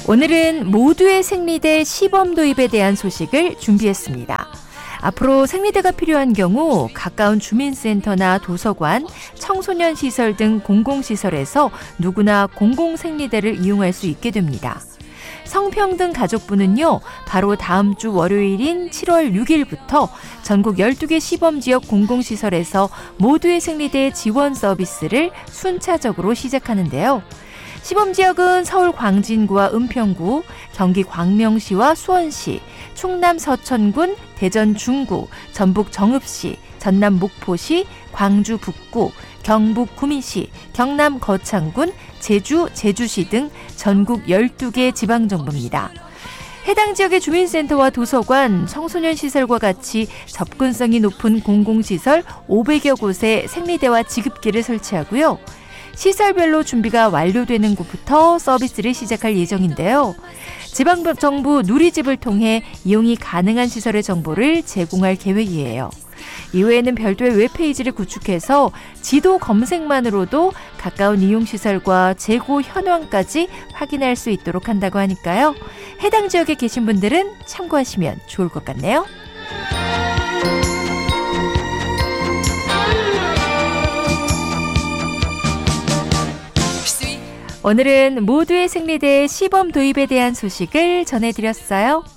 오늘은 모두의 생리대 시범 도입에 대한 소식을 준비했습니다. 앞으로 생리대가 필요한 경우 가까운 주민센터나 도서관, 청소년 시설 등 공공시설에서 누구나 공공생리대를 이용할 수 있게 됩니다. 성평등 가족부는요, 바로 다음 주 월요일인 7월 6일부터 전국 12개 시범지역 공공시설에서 모두의 생리대 지원 서비스를 순차적으로 시작하는데요. 시범지역은 서울 광진구와 은평구, 경기 광명시와 수원시, 충남 서천군, 대전 중구, 전북 정읍시, 전남 목포시, 광주 북구, 경북 구미시, 경남 거창군, 제주 제주시 등 전국 12개 지방정부입니다. 해당 지역의 주민센터와 도서관, 청소년 시설과 같이 접근성이 높은 공공시설 500여 곳에 생리대와 지급기를 설치하고요. 시설별로 준비가 완료되는 곳부터 서비스를 시작할 예정인데요. 지방정부 누리집을 통해 이용이 가능한 시설의 정보를 제공할 계획이에요. 이외에는 별도의 웹페이지를 구축해서 지도 검색만으로도 가까운 이용시설과 재고 현황까지 확인할 수 있도록 한다고 하니까요. 해당 지역에 계신 분들은 참고하시면 좋을 것 같네요. 오늘은 모두의 생리대 시범 도입에 대한 소식을 전해드렸어요.